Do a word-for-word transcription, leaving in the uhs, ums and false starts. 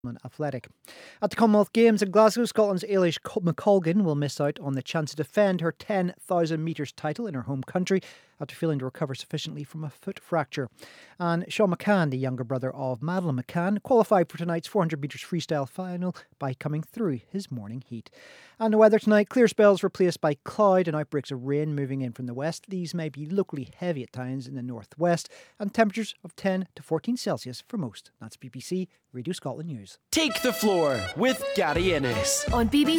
Athletic. At the Commonwealth Games in Glasgow, Scotland's Eilish McColgan will miss out on the chance to defend her ten thousand metres title in her home country after failing to recover sufficiently from a foot fracture. And Sean McCann, the younger brother of Madeleine McCann, qualified for tonight's four hundred metres freestyle final by coming through his morning heat. And the weather tonight, clear spells replaced by cloud and outbreaks of rain moving in from the west. These may be locally heavy at times in the northwest, and temperatures of ten to fourteen Celsius for most. That's B B C Radio Scotland News. Take the Floor with Gary Innes on B B